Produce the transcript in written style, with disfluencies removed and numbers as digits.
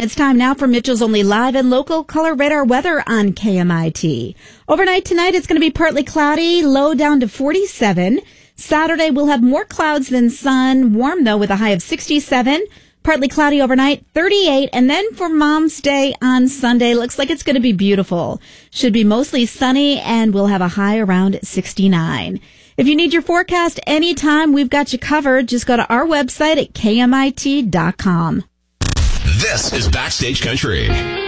It's time now for Mitchell's Only Live and Local Color Radar weather on KMIT. Overnight tonight, it's going to be partly cloudy, low down to 47. Saturday, we'll have more clouds than sun. Warm, though, with a high of 67. Partly cloudy overnight, 38. And then for Mom's Day on Sunday, looks like it's going to be beautiful. Should be mostly sunny, and we'll have a high around 69. If you need your forecast anytime, we've got you covered. Just go to our website at KMIT.com. This is Backstage Country.